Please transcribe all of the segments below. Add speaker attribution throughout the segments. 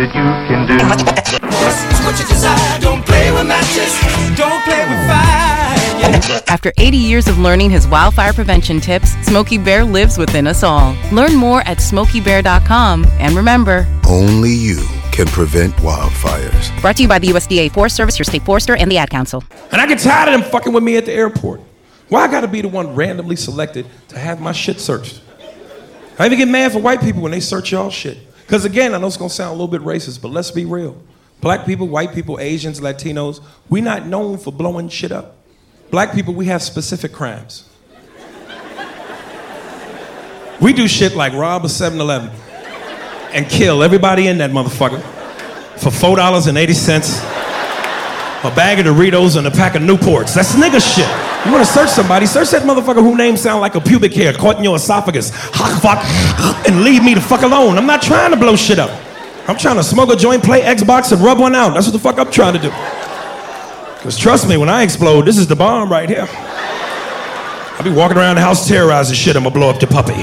Speaker 1: that you can do.
Speaker 2: What you desire, don't play with matches, don't play with fire.
Speaker 3: After 80 years of learning his wildfire prevention tips, Smokey Bear lives within us all. Learn more at SmokeyBear.com. And remember,
Speaker 4: only you can prevent wildfires.
Speaker 3: Brought to you by the USDA Forest Service, your state forester, and the Ad Council.
Speaker 5: And I get tired of them fucking with me at the airport. Why I gotta be the one randomly selected to have my shit searched? I even get mad for white people when they search y'all shit. Because again, I know it's gonna sound a little bit racist, but let's be real. Black people, white people, Asians, Latinos, we're not known for blowing shit up. Black people, we have specific crimes. We do shit like rob a 7-Eleven and kill everybody in that motherfucker for $4.80, a bag of Doritos and a pack of Newports. That's nigga shit. You wanna search somebody, search that motherfucker whose name sound like a pubic hair caught in your esophagus, and leave me the fuck alone. I'm not trying to blow shit up. I'm trying to smoke a joint, play Xbox, and rub one out. That's what the fuck I'm trying to do. Because trust me, when I explode, this is the bomb right here. I'll be walking around the house terrorizing shit. I'm gonna blow up the puppy.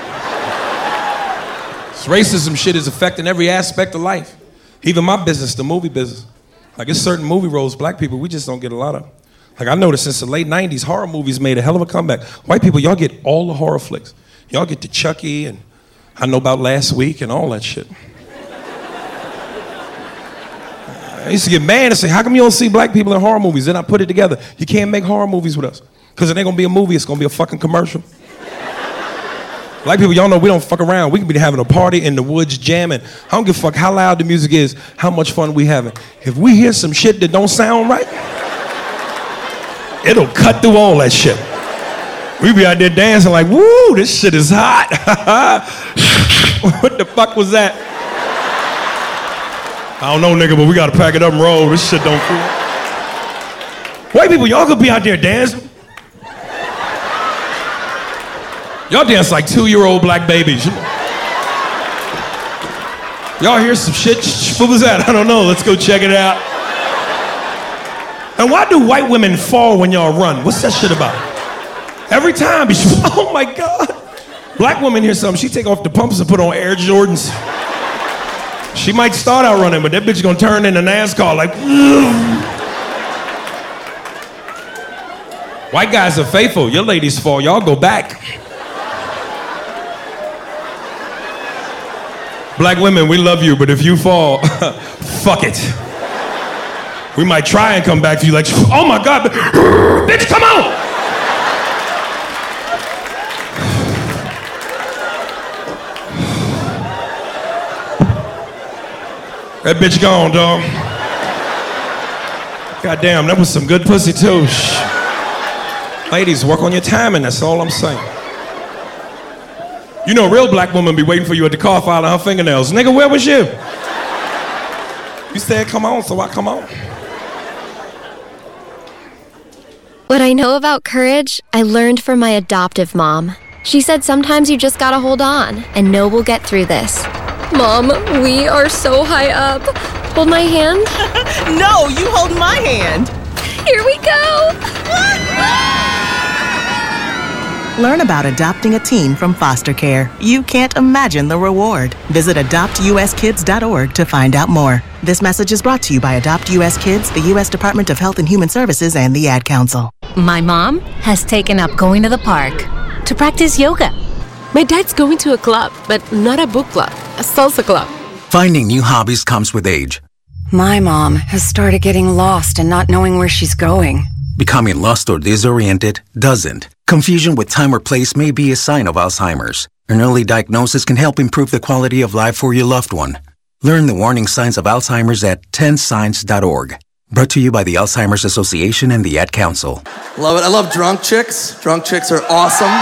Speaker 5: This racism shit is affecting every aspect of life. Even my business, the movie business. Like, it's certain movie roles, black people, we just don't get a lot of. Like, I noticed since the late 90s, horror movies made a hell of a comeback. White people, y'all get all the horror flicks. Y'all get the Chucky and I Know About Last Week and all that shit. I used to get mad and say, how come you don't see black people in horror movies? Then I put it together. You can't make horror movies with us. Because it ain't gonna be a movie, it's gonna be a fucking commercial. Black people, y'all know we don't fuck around. We can be having a party in the woods jamming. I don't give a fuck how loud the music is, how much fun we having. If we hear some shit that don't sound right, it'll cut through all that shit. We be out there dancing like, woo, this shit is hot. What the fuck was that? I don't know, nigga, but we gotta pack it up and roll. This shit don't feel. White people, y'all could be out there dancing. Y'all dance like 2-year-old black babies. Y'all hear some shit? What was that? I don't know. Let's go check it out. And why do white women fall when y'all run? What's that shit about? Every time, oh my God. Black women hear something, she take off the pumps and put on Air Jordans. She might start out running, but that bitch gonna turn into NASCAR like, White guys are faithful. Your ladies fall, y'all go back. Black women, we love you, but if you fall, fuck it. We might try and come back to you like, oh my God, bitch, come on! That bitch gone, dog. Goddamn, that was some good pussy too. Ladies, work on your timing, that's all I'm saying. You know, a real black woman be waiting for you at the car filing her fingernails. Nigga, where was you? You said come on, so I come on.
Speaker 6: What I know about courage, I learned from my adoptive mom. She said sometimes you just gotta hold on and know we'll get through this. Mom, we are so high up. Hold my hand.
Speaker 7: No, you hold my hand.
Speaker 6: Here we go.
Speaker 7: Learn about adopting a teen from foster care. You can't imagine the reward. Visit adoptuskids.org to find out more. This message is brought to you by Adopt US Kids, the U.S. Department of Health and Human Services, and the Ad Council.
Speaker 8: My mom has taken up going to the park to practice yoga.
Speaker 9: My dad's going to a club, but not a book club, a salsa club.
Speaker 10: Finding new hobbies comes with age.
Speaker 11: My mom has started getting lost and not knowing where she's going.
Speaker 10: Becoming lost or disoriented doesn't. Confusion with time or place may be a sign of Alzheimer's. An early diagnosis can help improve the quality of life for your loved one. Learn the warning signs of Alzheimer's at 10signs.org. Brought to you by the Alzheimer's Association and the Ad Council.
Speaker 12: Love it. I love drunk chicks. Drunk chicks are awesome.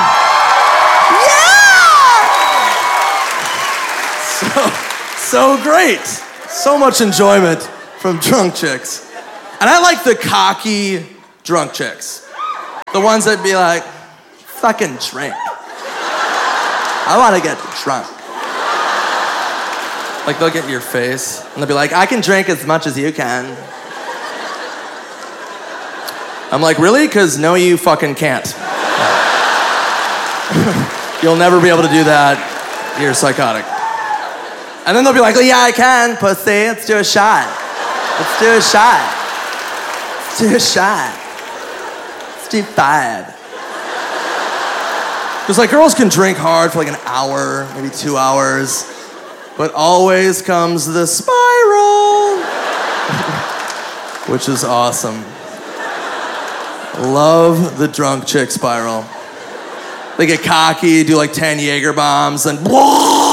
Speaker 12: So great. So much enjoyment from drunk chicks. And I like the cocky drunk chicks. The ones that be like, fucking drink. I want to get drunk. Like, they'll get in your face, and they'll be like, I can drink as much as you can. I'm like, really? Because no, you fucking can't. You'll never be able to do that. You're psychotic. And then they'll be like, oh, yeah, I can, pussy. Let's do a shot. Let's do a shot. Let's do a shot. Let's do 5. Because like girls can drink hard for like an hour, maybe 2 hours, but always comes the spiral, which is awesome. Love the drunk chick spiral. They get cocky, do like 10 Jaeger bombs, and